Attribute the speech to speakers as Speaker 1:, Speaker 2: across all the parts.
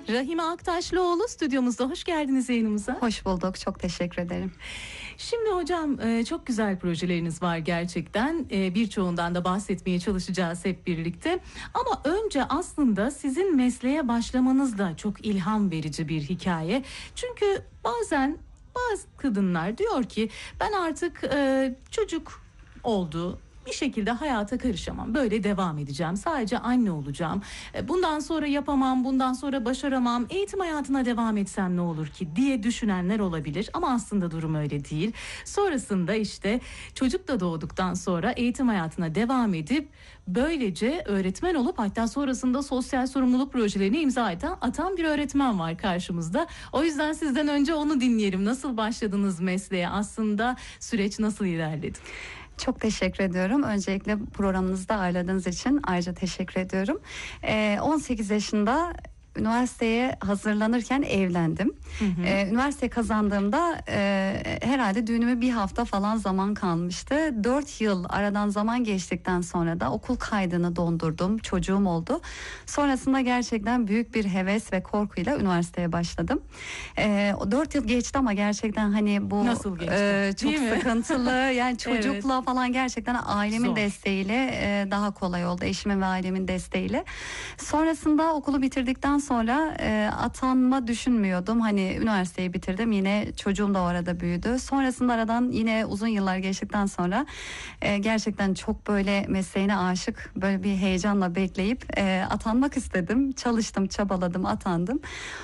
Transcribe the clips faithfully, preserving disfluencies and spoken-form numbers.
Speaker 1: Rahime Aktaşlıoğlu stüdyomuzda. Hoş geldiniz yayınımıza.
Speaker 2: Hoş bulduk. Çok teşekkür ederim.
Speaker 1: Şimdi hocam çok güzel projeleriniz var gerçekten. Birçoğundan da bahsetmeye çalışacağız hep birlikte. Ama önce aslında sizin mesleğe başlamanız da çok ilham verici bir hikaye. Çünkü bazen bazı kadınlar diyor ki ben artık çocuk oldu, bir şekilde hayata karışamam. Böyle devam edeceğim. Sadece anne olacağım. Bundan sonra yapamam, bundan sonra başaramam. Eğitim hayatına devam etsem ne olur ki diye düşünenler olabilir. Ama aslında durum öyle değil. Sonrasında işte çocuk da doğduktan sonra eğitim hayatına devam edip böylece öğretmen olup hatta sonrasında sosyal sorumluluk projelerini imza atan, atan bir öğretmen var karşımızda. O yüzden sizden önce onu dinleyelim. Nasıl başladınız mesleğe? Aslında süreç nasıl ilerledi?
Speaker 2: Çok teşekkür ediyorum. Öncelikle programınızda ağırladığınız için ayrıca teşekkür ediyorum. Ee, on sekiz yaşında üniversiteye hazırlanırken evlendim. Hı hı. Ee, üniversite kazandığımda e, herhalde düğünüme bir hafta falan zaman kalmıştı. Dört yıl aradan zaman geçtikten sonra da okul kaydını dondurdum. Çocuğum oldu. Sonrasında gerçekten büyük bir heves ve korkuyla üniversiteye başladım. Ee, o dört yıl geçti ama gerçekten hani bu
Speaker 1: nasıl geçti?
Speaker 2: E, çok sıkıntılı. Yani çocukla evet. falan gerçekten ailemin Zor. desteğiyle e, daha kolay oldu. Eşimin ve ailemin desteğiyle. Sonrasında okulu bitirdikten sonra e, atanma düşünmüyordum. Hani üniversiteyi bitirdim. Yine çocuğum da o arada büyüdü. Sonrasında aradan yine uzun yıllar geçtikten sonra e, gerçekten çok böyle mesleğine aşık, böyle bir heyecanla bekleyip e, atanmak istedim. Çalıştım, çabaladım, atandım.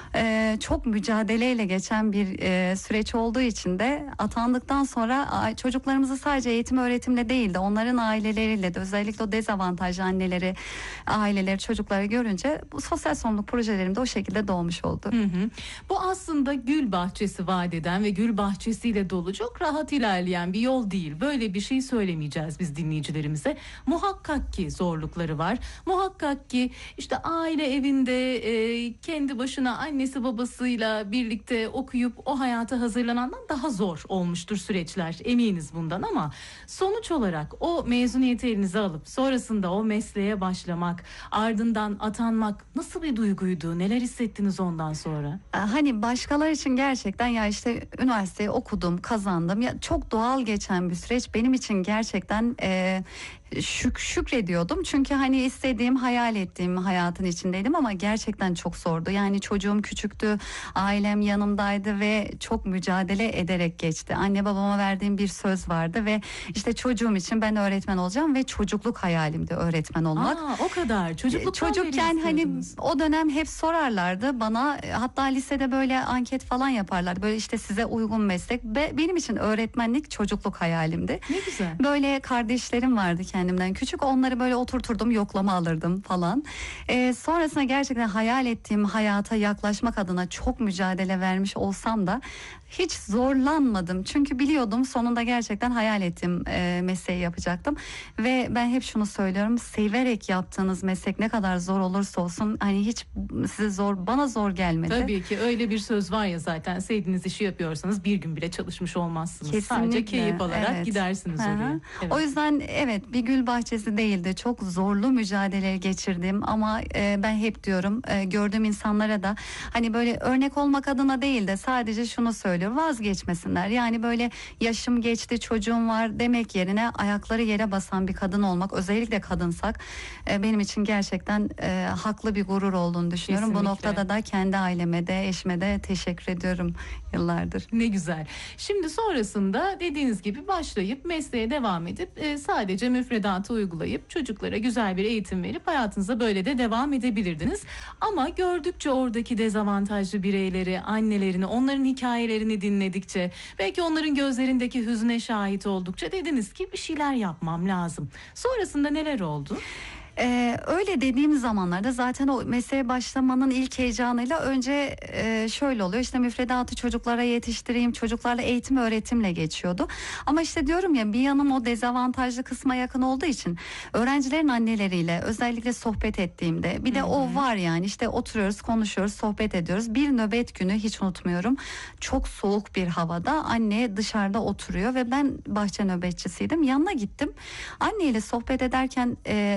Speaker 2: E, çok mücadeleyle geçen bir e, süreç olduğu için de atandıktan sonra çocuklarımızı sadece eğitim öğretimle değil de onların aileleriyle de, özellikle o dezavantajlı anneleri, aileleri, çocukları görünce bu sosyal sorumluluk projelerim de o şekilde doğmuş oldu.
Speaker 1: Hı hı. Bu aslında gül bahçesi vaat eden ve gül bahçesiyle dolu, çok rahat ilerleyen bir yol değil. Böyle bir şey söylemeyeceğiz biz dinleyicilerimize. Muhakkak ki zorlukları var. Muhakkak ki işte aile evinde e, kendi başına annesi babasıyla birlikte okuyup o hayata hazırlanandan daha zor olmuştur süreçler. Eminiz bundan ama sonuç olarak o mezuniyeti elinize alıp sonrasında o mesleğe başlamak, ardından atanmak nasıl bir duyguydu? Neler hissettiniz ondan sonra?
Speaker 2: Hani başkaları için gerçekten ya işte üniversiteyi okudum, kazandım. Ya çok doğal geçen bir süreç. Benim için gerçekten e, şük şükrediyordum. Çünkü hani istediğim, hayal ettiğim hayatın içindeydim ama gerçekten çok zordu. Yani çocuğum küçüktü, ailem yanımdaydı ve çok mücadele ederek geçti. Anne babama verdiğim bir söz vardı ve işte çocuğum için ben öğretmen olacağım ve çocukluk hayalimdi öğretmen olmak.
Speaker 1: Aa, o kadar. Çocukluktan
Speaker 2: Çocukken hani o dönem hep sorarlardı bana, hatta lisede böyle anket falan yaparlardı. Böyle işte size uygun meslek. Be, benim için öğretmenlik çocukluk hayalimdi.
Speaker 1: Ne güzel.
Speaker 2: Böyle kardeşlerim vardı kendimden küçük, onları böyle oturturdum, yoklama alırdım falan. Ee, sonrasında gerçekten hayal ettiğim hayata yaklaşmak adına çok mücadele vermiş olsam da hiç zorlanmadım. Çünkü biliyordum sonunda gerçekten hayal ettiğim e, mesleği yapacaktım. Ve ben hep şunu söylüyorum, severek yaptığınız meslek ne kadar zor olursa olsun hani hiç size zor, bana zor gelmedi.
Speaker 1: Tabii ki öyle bir söz var ya zaten, sevdiğiniz işi yapıyorsanız bir gün bile çalışmış olmazsınız.
Speaker 2: Kesinlikle.
Speaker 1: Sadece keyif alarak
Speaker 2: evet.
Speaker 1: gidersiniz
Speaker 2: Hı-hı.
Speaker 1: oraya. Evet.
Speaker 2: O yüzden evet, bir gül bahçesi değildi. Çok zorlu mücadele geçirdim ama e, ben hep diyorum e, gördüğüm insanlara da hani böyle örnek olmak adına değil de sadece şunu söylüyorum, vazgeçmesinler. Yani böyle yaşım geçti, çocuğum var demek yerine ayakları yere basan bir kadın olmak, özellikle kadınsak e, benim için gerçekten e, haklı bir gurur olduğunu düşünüyorum.
Speaker 1: Kesinlikle.
Speaker 2: Bu noktada da kendi aileme de eşime de teşekkür ediyorum yıllardır.
Speaker 1: Ne güzel. Şimdi sonrasında dediğiniz gibi başlayıp mesleğe devam edip e, sadece müfredatı uygulayıp çocuklara güzel bir eğitim verip hayatınıza böyle de devam edebilirdiniz. Ama gördükçe oradaki dezavantajlı bireyleri, annelerini, onların hikayelerini dinledikçe, belki onların gözlerindeki hüzne şahit oldukça dediniz ki bir şeyler yapmam lazım. Sonrasında neler oldu?
Speaker 2: Ee, öyle dediğim zamanlarda zaten o mesleğe başlamanın ilk heyecanıyla önce e, şöyle oluyor, işte müfredatı çocuklara yetiştireyim, çocuklarla eğitim öğretimle geçiyordu. Ama işte diyorum ya, bir yanım o dezavantajlı kısma yakın olduğu için öğrencilerin anneleriyle özellikle sohbet ettiğimde bir de Hı-hı. o var yani, işte oturuyoruz, konuşuyoruz, sohbet ediyoruz. Bir nöbet günü hiç unutmuyorum, çok soğuk bir havada anne dışarıda oturuyor ve ben bahçe nöbetçisiydim, yanına gittim. Anneyle sohbet ederken e, bir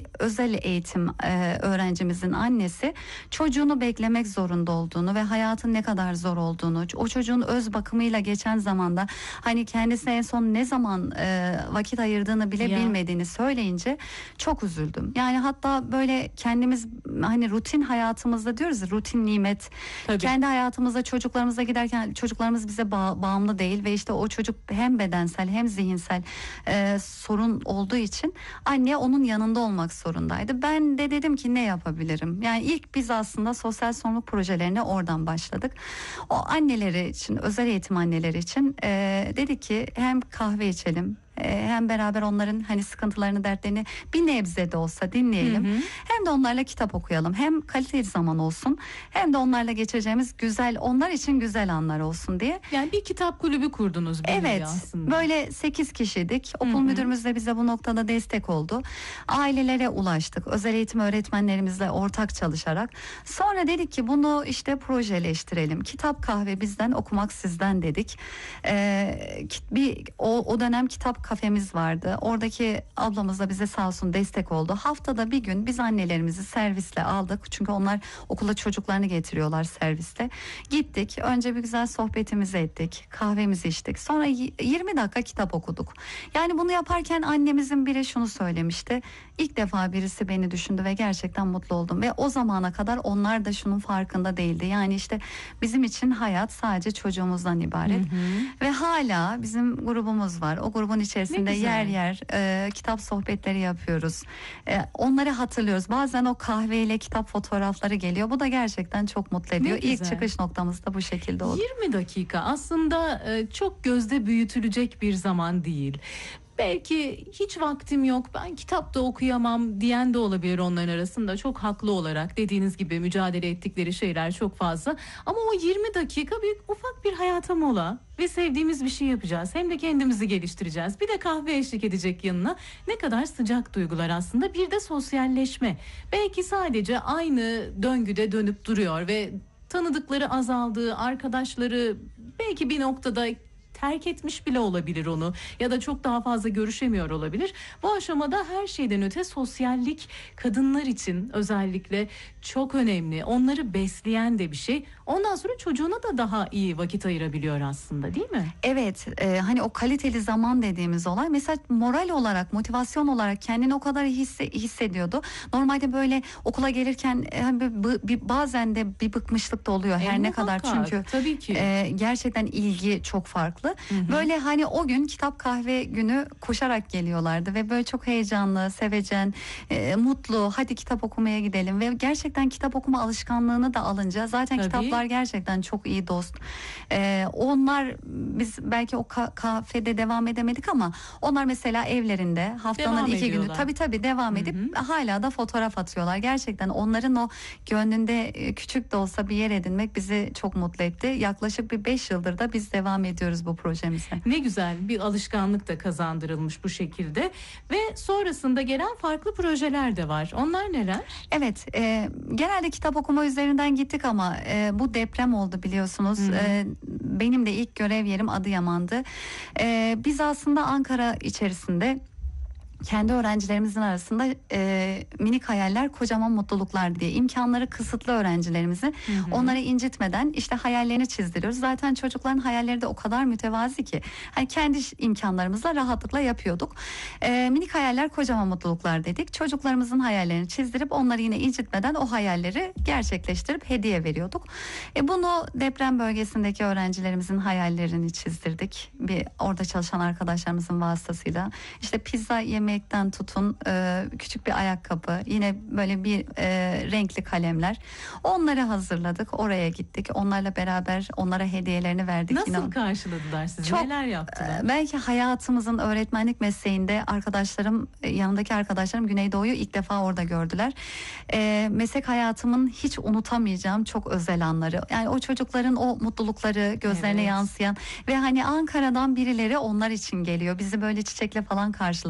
Speaker 2: özel eğitim e, öğrencimizin annesi çocuğunu beklemek zorunda olduğunu ve hayatın ne kadar zor olduğunu, o çocuğun öz bakımıyla geçen zamanda hani kendisine en son ne zaman e, vakit ayırdığını bile
Speaker 1: Ya.
Speaker 2: bilmediğini söyleyince çok üzüldüm. Yani hatta böyle kendimiz hani rutin hayatımızda diyoruz ya, rutin nimet.
Speaker 1: Tabii.
Speaker 2: Kendi hayatımızda çocuklarımıza giderken çocuklarımız bize ba- bağımlı değil ve işte o çocuk hem bedensel hem zihinsel e, sorun olduğu için anne onun yanında olmak zorundaydı. Ben de dedim ki ne yapabilirim? Yani ilk biz aslında sosyal sorumluluk projelerine oradan başladık. O anneleri için, özel eğitim anneleri için e, dedik ki hem kahve içelim, hem beraber onların hani sıkıntılarını, dertlerini bir nebze de olsa dinleyelim. Hı hı. Hem de onlarla kitap okuyalım. Hem kaliteli zaman olsun, hem de onlarla geçireceğimiz güzel, onlar için güzel anlar olsun diye.
Speaker 1: Yani bir kitap kulübü kurdunuz.
Speaker 2: Evet.
Speaker 1: Aslında.
Speaker 2: Böyle sekiz kişiydik. Okul
Speaker 1: Hı hı.
Speaker 2: müdürümüz de bize bu noktada destek oldu. Ailelere ulaştık. Özel eğitim öğretmenlerimizle ortak çalışarak. Sonra dedik ki bunu işte projeleştirelim. Kitap kahve bizden, okumak sizden dedik. Ee, bir o, o dönem kitap kafemiz vardı. Oradaki ablamız da bize sağ olsun destek oldu. Haftada bir gün biz annelerimizi servisle aldık. Çünkü onlar okula çocuklarını getiriyorlar servisle. Gittik. Önce bir güzel sohbetimizi ettik. Kahvemizi içtik. Sonra yirmi dakika kitap okuduk. Yani bunu yaparken annemizin biri şunu söylemişti. İlk defa birisi beni düşündü ve gerçekten mutlu oldum. Ve o zamana kadar onlar da şunun farkında değildi. Yani işte bizim için hayat sadece çocuğumuzdan ibaret. Hı hı. Ve hala bizim grubumuz var. O grubun içerisinde yer yer e, kitap sohbetleri yapıyoruz. E, onları hatırlıyoruz. Bazen o kahveyle kitap fotoğrafları geliyor. Bu da gerçekten çok mutlu ediyor. İlk çıkış noktamız da bu şekilde oldu.
Speaker 1: yirmi dakika aslında çok gözde büyütülecek bir zaman değil. Belki hiç vaktim yok, ben kitap da okuyamam diyen de olabilir onların arasında. Çok haklı olarak dediğiniz gibi mücadele ettikleri şeyler çok fazla. Ama o yirmi dakika bir ufak bir hayata mola ve sevdiğimiz bir şey yapacağız. Hem de kendimizi geliştireceğiz. Bir de kahve eşlik edecek yanına. Ne kadar sıcak duygular aslında. Bir de sosyalleşme. Belki sadece aynı döngüde dönüp duruyor ve tanıdıkları azaldığı, arkadaşları belki bir noktada terk etmiş bile olabilir onu ya da çok daha fazla görüşemiyor olabilir. Bu aşamada her şeyden öte sosyallik kadınlar için özellikle çok önemli. Onları besleyen de bir şey. Ondan sonra çocuğuna da daha iyi vakit ayırabiliyor aslında, değil mi?
Speaker 2: Evet, e, hani o kaliteli zaman dediğimiz olay mesela moral olarak, motivasyon olarak kendini o kadar hisse, hissediyordu. Normalde böyle okula gelirken e, bir, bir, bazen de bir bıkmışlık da oluyor her
Speaker 1: e,
Speaker 2: ne kadar çünkü
Speaker 1: tabii ki.
Speaker 2: E, gerçekten ilgi çok farklı. Hı hı. Böyle hani o gün kitap kahve günü koşarak geliyorlardı ve böyle çok heyecanlı, sevecen, e, mutlu, hadi kitap okumaya gidelim ve gerçekten kitap okuma alışkanlığını da alınca zaten tabii. Kitaplar gerçekten çok iyi dost. E, onlar biz belki o ka- kafede devam edemedik ama onlar mesela evlerinde haftanın
Speaker 1: devam
Speaker 2: iki
Speaker 1: ediyorlar.
Speaker 2: günü tabii tabii devam edip hı hı. hala da fotoğraf atıyorlar. Gerçekten onların o gönlünde küçük de olsa bir yer edinmek bizi çok mutlu etti. Yaklaşık bir beş yıldır da biz devam ediyoruz bu projemize.
Speaker 1: Ne güzel, bir alışkanlık da kazandırılmış bu şekilde ve sonrasında gelen farklı projeler de var. Onlar neler?
Speaker 2: Evet, e, genelde kitap okuma üzerinden gittik ama e, bu deprem oldu biliyorsunuz. E, benim de ilk görev yerim Adıyaman'dı. E, biz aslında Ankara içerisinde kendi öğrencilerimizin arasında e, minik hayaller kocaman mutluluklar diye imkanları kısıtlı öğrencilerimizi hı hı. onları incitmeden işte hayallerini çizdiriyoruz. Zaten çocukların hayalleri de o kadar mütevazi ki hani kendi imkanlarımızla rahatlıkla yapıyorduk. E, minik hayaller kocaman mutluluklar dedik. Çocuklarımızın hayallerini çizdirip onları yine incitmeden o hayalleri gerçekleştirip hediye veriyorduk. E, bunu deprem bölgesindeki öğrencilerimizin hayallerini çizdirdik. Bir orada çalışan arkadaşlarımızın vasıtasıyla işte pizza yeme yemekten tutun e, küçük bir ayakkabı, yine böyle bir e, renkli kalemler, onları hazırladık, oraya gittik, onlarla beraber onlara hediyelerini verdik.
Speaker 1: Nasıl
Speaker 2: yine
Speaker 1: karşıladılar sizi?
Speaker 2: Çok,
Speaker 1: neler yaptılar?
Speaker 2: E, belki hayatımızın öğretmenlik mesleğinde arkadaşlarım, e, yanımdaki arkadaşlarım Güneydoğu'yu ilk defa orada gördüler. E, meslek hayatımın hiç unutamayacağım çok özel anları. Yani o çocukların o mutlulukları gözlerine evet. yansıyan ve hani Ankara'dan birileri onlar için geliyor. Bizi böyle çiçekle falan karşıladılar.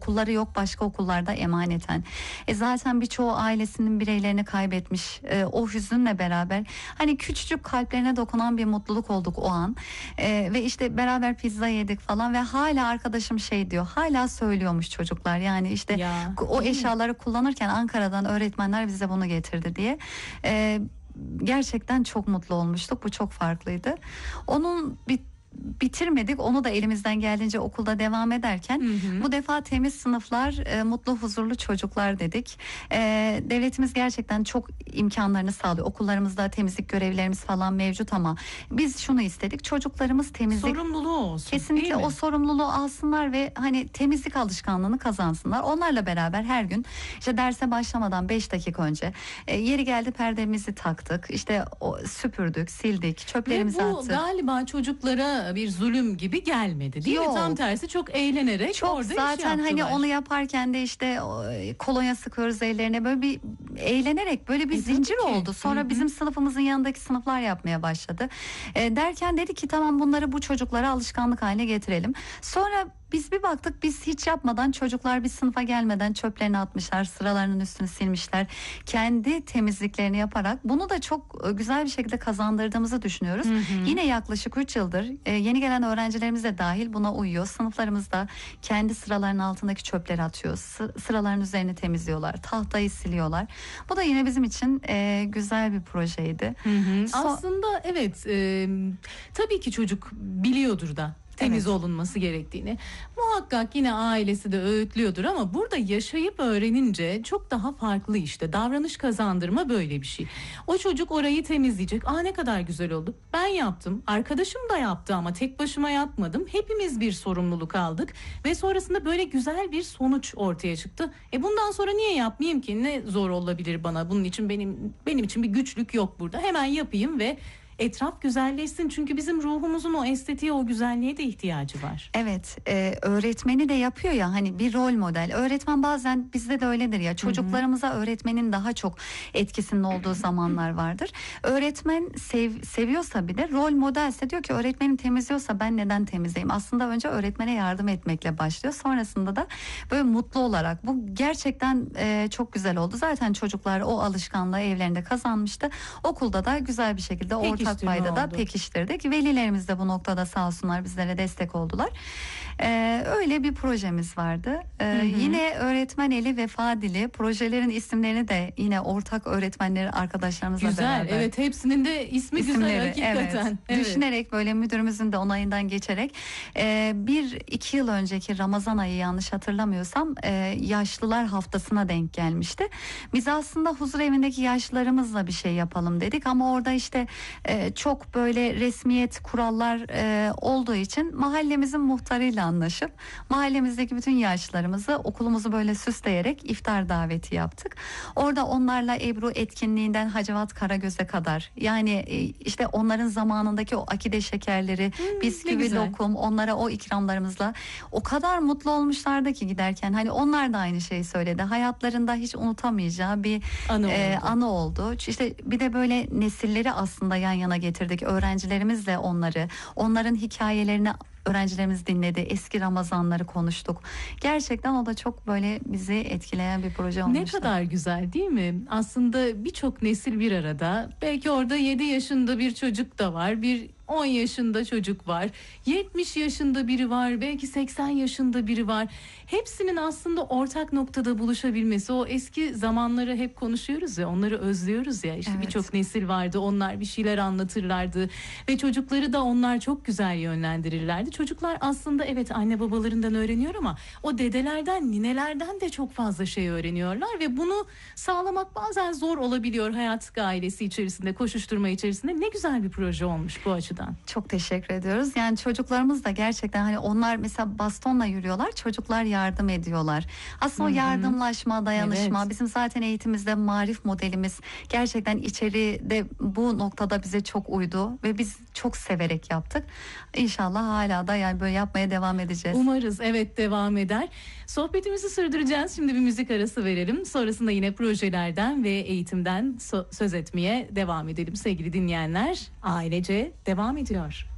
Speaker 2: okulları yok, başka okullarda emaneten. E zaten birçoğu ailesinin bireylerini kaybetmiş. E, o hüzünle beraber hani küçücük kalplerine dokunan bir mutluluk olduk o an. E, ve işte beraber pizza yedik falan ve hala arkadaşım şey diyor, hala söylüyormuş çocuklar. Yani işte
Speaker 1: Ya,
Speaker 2: o
Speaker 1: değil mi?
Speaker 2: eşyaları kullanırken Ankara'dan öğretmenler bize bunu getirdi diye. E, gerçekten çok mutlu olmuştuk. Bu çok farklıydı. Onun bir bitirmedik. Onu da elimizden geldiğince okulda devam ederken
Speaker 1: Hı hı.
Speaker 2: bu defa temiz sınıflar, e, mutlu huzurlu çocuklar dedik. E, devletimiz gerçekten çok imkanlarını sağlıyor. Okullarımızda temizlik görevlilerimiz falan mevcut ama biz şunu istedik. Çocuklarımız temizlik
Speaker 1: Sorumluluğu olsun.
Speaker 2: kesinlikle
Speaker 1: değil mi?
Speaker 2: o sorumluluğu alsınlar ve hani temizlik alışkanlığını kazansınlar. Onlarla beraber her gün işte derse başlamadan beş dakika önce e, yeri geldi perdemizi taktık. İşte o, süpürdük, sildik,
Speaker 1: Ve
Speaker 2: çöplerimizi
Speaker 1: bu
Speaker 2: attık.
Speaker 1: galiba çocuklara bir zulüm gibi gelmedi değil
Speaker 2: Yok.
Speaker 1: mi? Tam tersi çok eğlenerek
Speaker 2: Çok
Speaker 1: orada iş
Speaker 2: zaten hani
Speaker 1: yaptılar.
Speaker 2: onu yaparken de işte o, e, kolonya sıkıyoruz ellerine, böyle bir eğlenerek böyle bir
Speaker 1: E, tabii
Speaker 2: zincir
Speaker 1: ki.
Speaker 2: oldu. Sonra
Speaker 1: Hı hı.
Speaker 2: bizim sınıfımızın yanındaki sınıflar yapmaya başladı. E, derken dedi ki tamam, bunları bu çocuklara alışkanlık haline getirelim. Sonra biz bir baktık, biz hiç yapmadan çocuklar bir sınıfa gelmeden çöplerini atmışlar, sıralarının üstünü silmişler. Kendi temizliklerini yaparak bunu da çok e, güzel bir şekilde kazandırdığımızı düşünüyoruz.
Speaker 1: Hı hı.
Speaker 2: Yine yaklaşık üç yıldır e, yeni gelen öğrencilerimiz de dahil buna uyuyor. Sınıflarımızda kendi sıralarının altındaki çöpleri atıyor. Sı- sıraların üzerini temizliyorlar. Tahtayı siliyorlar. Bu da yine bizim için e, güzel bir projeydi.
Speaker 1: Hı hı.
Speaker 2: So-
Speaker 1: Aslında evet, e, tabii ki çocuk biliyordur da temiz
Speaker 2: Evet.
Speaker 1: olunması gerektiğini. Muhakkak yine ailesi de öğütlüyordur ama burada yaşayıp öğrenince çok daha farklı işte. Davranış kazandırma böyle bir şey. O çocuk orayı temizleyecek. Aa, ne kadar güzel oldu. Ben yaptım. Arkadaşım da yaptı ama tek başıma yapmadım. Hepimiz bir sorumluluk aldık ve sonrasında böyle güzel bir sonuç ortaya çıktı. E bundan sonra niye yapmayayım ki? Ne zor olabilir bana? Bunun için benim benim için bir güçlük yok burada. Hemen yapayım ve etraf güzelleşsin, çünkü bizim ruhumuzun o estetiğe, o güzelliğe de ihtiyacı var.
Speaker 2: Evet, e, öğretmeni de yapıyor ya, hani bir rol model. Öğretmen bazen bizde de öyledir ya, çocuklarımıza öğretmenin daha çok etkisinin olduğu zamanlar vardır. Öğretmen sev, seviyorsa bir de, rol modelse diyor ki öğretmenim temizliyorsa ben neden temizleyeyim? Aslında önce öğretmene yardım etmekle başlıyor. Sonrasında da böyle mutlu olarak, bu gerçekten e, çok güzel oldu. Zaten çocuklar o alışkanlığı evlerinde kazanmıştı. Okulda da güzel bir şekilde ortak
Speaker 1: Pekiştirme
Speaker 2: paydada
Speaker 1: oldu.
Speaker 2: pekiştirdik. Velilerimiz de bu noktada sağ olsunlar bizlere destek oldular. Ee, öyle bir projemiz vardı. Ee,
Speaker 1: Hı hı.
Speaker 2: Yine öğretmen eli vefa dili, projelerin isimlerini de yine ortak öğretmenleri arkadaşlarımızla
Speaker 1: Güzel.
Speaker 2: beraber.
Speaker 1: Evet, hepsinin de ismi güzel
Speaker 2: İsimleri,
Speaker 1: hakikaten.
Speaker 2: evet.
Speaker 1: Evet.
Speaker 2: Düşünerek, böyle müdürümüzün de onayından geçerek e, bir iki yıl önceki Ramazan ayı, yanlış hatırlamıyorsam e, yaşlılar haftasına denk gelmişti. Biz aslında huzur evindeki yaşlılarımızla bir şey yapalım dedik ama orada işte e, çok böyle resmiyet, kurallar e, olduğu için mahallemizin muhtarıyla anlaşıp mahallemizdeki bütün yaşlılarımızı, okulumuzu böyle süsleyerek iftar daveti yaptık. Orada onlarla Ebru etkinliğinden Hacivat Karagöz'e kadar, yani e, işte onların zamanındaki o akide şekerleri,
Speaker 1: ne
Speaker 2: bisküvi,
Speaker 1: güzel.
Speaker 2: lokum, onlara o ikramlarımızla o kadar mutlu olmuşlardı ki giderken. Hani onlar da aynı şeyi söyledi. Hayatlarında hiç unutamayacağı bir
Speaker 1: Anı
Speaker 2: e,
Speaker 1: oldu.
Speaker 2: anı oldu. İşte bir de böyle nesilleri aslında yan yana getirdik. Öğrencilerimizle onları, onların hikayelerini öğrencilerimiz dinledi. Eski Ramazanları konuştuk. Gerçekten o da çok böyle bizi etkileyen bir proje olmuştu.
Speaker 1: Ne kadar güzel değil mi? Aslında birçok nesil bir arada. Belki orada yedi yaşında bir çocuk da var. Bir on yaşında çocuk var. yetmiş yaşında biri var. Belki seksen yaşında biri var. Hepsinin aslında ortak noktada buluşabilmesi. O eski zamanları hep konuşuyoruz ya. Onları özlüyoruz ya. İşte
Speaker 2: Evet.
Speaker 1: birçok nesil vardı. Onlar bir şeyler anlatırlardı. Ve çocukları da onlar çok güzel yönlendirirlerdi. Çocuklar aslında evet anne babalarından öğreniyor ama o dedelerden, ninelerden de çok fazla şey öğreniyorlar ve bunu sağlamak bazen zor olabiliyor hayat ailesi içerisinde, koşuşturma içerisinde. Ne güzel bir proje olmuş bu açıdan.
Speaker 2: Çok teşekkür ediyoruz. Yani çocuklarımız da gerçekten, hani onlar mesela bastonla yürüyorlar, çocuklar yardım ediyorlar. Aslında
Speaker 1: Hı hı.
Speaker 2: o yardımlaşma, dayanışma,
Speaker 1: Evet.
Speaker 2: bizim zaten eğitimimizde marif modelimiz gerçekten içeride bu noktada bize çok uydu ve biz çok severek yaptık. İnşallah hala da yani böyle yapmaya devam edeceğiz.
Speaker 1: Umarız evet devam eder. Sohbetimizi sürdüreceğiz. Şimdi bir müzik arası verelim. Sonrasında yine projelerden ve eğitimden so- söz etmeye devam edelim sevgili dinleyenler. Ailece devam ediyor.